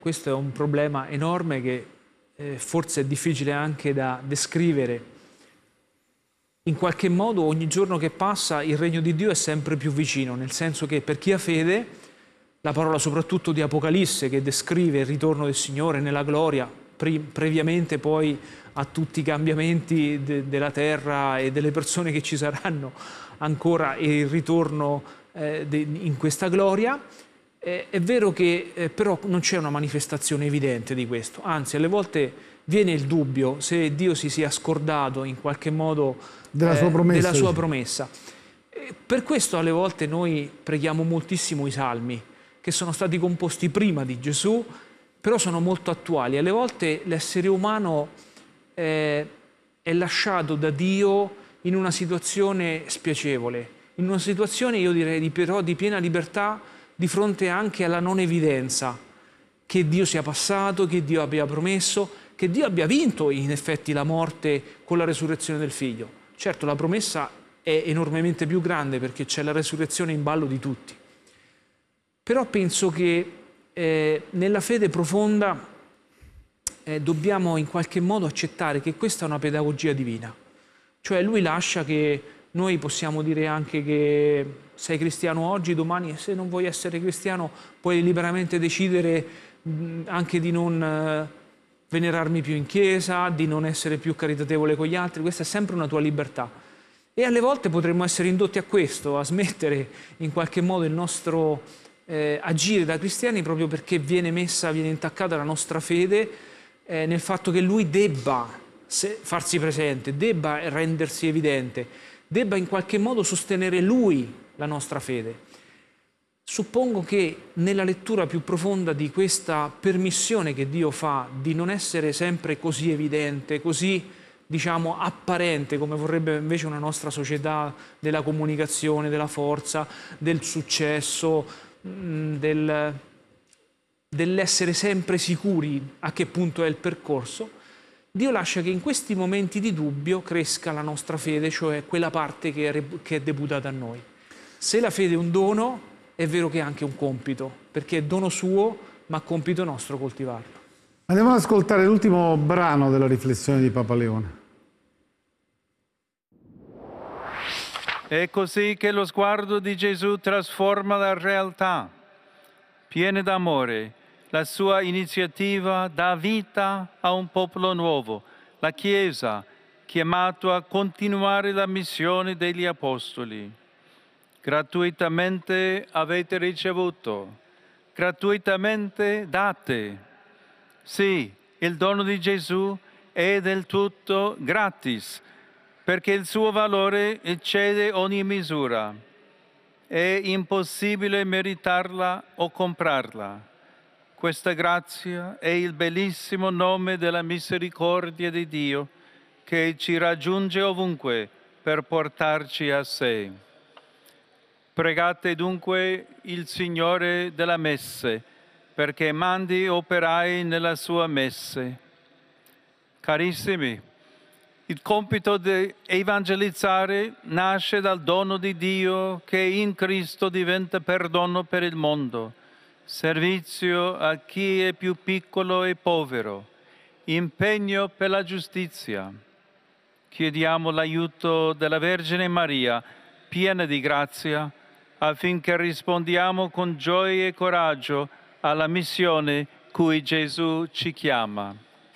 Questo è un problema enorme che forse è difficile anche da descrivere. In qualche modo ogni giorno che passa il regno di Dio è sempre più vicino, nel senso che per chi ha fede, la parola soprattutto di Apocalisse che descrive il ritorno del Signore nella gloria, previamente poi a tutti i cambiamenti della terra e delle persone che ci saranno ancora e il ritorno in questa gloria. È vero che però non c'è una manifestazione evidente di questo, anzi alle volte viene il dubbio se Dio si sia scordato in qualche modo della sua promessa. Per questo alle volte noi preghiamo moltissimo i salmi, che sono stati composti prima di Gesù, però sono molto attuali. Alle volte l'essere umano è lasciato da Dio in una situazione spiacevole, in una situazione, io direi, però di piena libertà, di fronte anche alla non evidenza che Dio sia passato, che Dio abbia promesso, che Dio abbia vinto in effetti la morte con la resurrezione del Figlio. Certo, la promessa è enormemente più grande perché c'è la resurrezione in ballo di tutti. Però penso che nella fede profonda dobbiamo in qualche modo accettare che questa è una pedagogia divina. Cioè Lui lascia che noi possiamo dire anche che sei cristiano oggi, domani se non vuoi essere cristiano puoi liberamente decidere anche di non venerarmi più in chiesa, di non essere più caritatevole con gli altri, questa è sempre una tua libertà. E alle volte potremmo essere indotti a questo, a smettere in qualche modo il nostro agire da cristiani proprio perché viene intaccata la nostra fede nel fatto che Lui debba farsi presente, debba rendersi evidente, debba in qualche modo sostenere Lui la nostra fede. Suppongo che nella lettura più profonda di questa permissione che Dio fa di non essere sempre così evidente, così, diciamo, apparente come vorrebbe invece una nostra società della comunicazione, della forza, del successo, dell'essere sempre sicuri a che punto è il percorso, Dio lascia che in questi momenti di dubbio cresca la nostra fede, cioè quella parte che è deputata a noi. Se la fede è un dono, è vero che è anche un compito, perché è dono suo, ma compito nostro coltivarlo. Andiamo ad ascoltare l'ultimo brano della riflessione di Papa Leone. È così che lo sguardo di Gesù trasforma la realtà, piena d'amore. La sua iniziativa dà vita a un popolo nuovo, la Chiesa, chiamato a continuare la missione degli Apostoli. Gratuitamente avete ricevuto, gratuitamente date. Sì, il dono di Gesù è del tutto gratis, perché il suo valore eccede ogni misura. È impossibile meritarla o comprarla. Questa grazia è il bellissimo nome della misericordia di Dio che ci raggiunge ovunque per portarci a sé. Pregate dunque il Signore della Messe perché mandi operai nella sua messe. Carissimi, il compito di evangelizzare nasce dal dono di Dio che in Cristo diventa perdono per il mondo, servizio a chi è più piccolo e povero, impegno per la giustizia. Chiediamo l'aiuto della Vergine Maria, piena di grazia, affinché rispondiamo con gioia e coraggio alla missione cui Gesù ci chiama.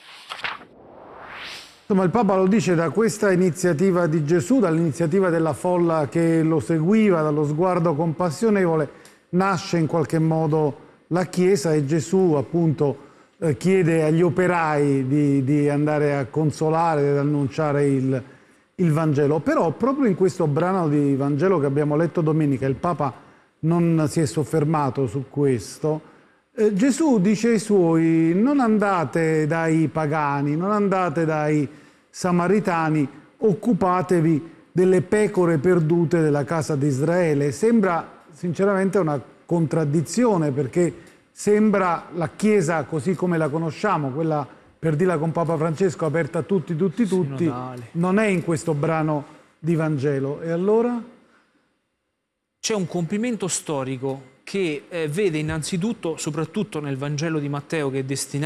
Insomma, il Papa lo dice, da questa iniziativa di Gesù, dall'iniziativa della folla che lo seguiva, dallo sguardo compassionevole, nasce in qualche modo la Chiesa e Gesù appunto chiede agli operai di andare a consolare, ad annunciare il Vangelo. Però proprio in questo brano di Vangelo che abbiamo letto domenica, il Papa non si è soffermato su questo. Gesù dice ai suoi: non andate dai pagani, non andate dai samaritani, occupatevi delle pecore perdute della casa di Israele. Sembra sinceramente una contraddizione, perché sembra la Chiesa così come la conosciamo, quella, per dirla con Papa Francesco, aperta a tutti, Sinodale. non è in questo brano di Vangelo. E allora? c'è un compimento storico che vede innanzitutto, soprattutto nel Vangelo di Matteo, che è destinato